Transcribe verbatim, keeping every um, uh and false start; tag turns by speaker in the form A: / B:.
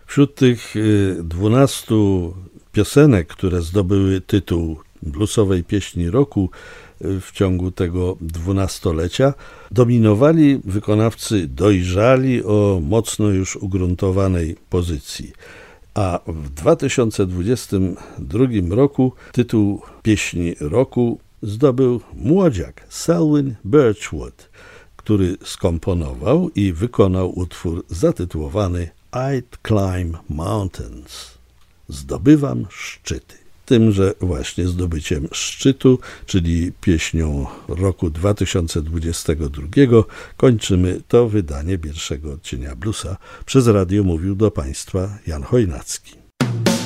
A: Wśród tych dwunastu piosenek, które zdobyły tytuł bluesowej pieśni roku w ciągu tego dwunastolecia, dominowali wykonawcy dojrzali o mocno już ugruntowanej pozycji. A w dwa tysiące dwudziestym drugim roku tytuł pieśni roku zdobył młodziak Selwyn Birchwood, który skomponował i wykonał utwór zatytułowany I'd Climb Mountains. Zdobywam szczyty. Tymże właśnie zdobyciem szczytu, czyli pieśnią roku dwa tysiące dwudziestego drugiego, kończymy to wydanie pierwszego odcienia Bluesa. Przez radio mówił do Państwa Jan Chojnacki.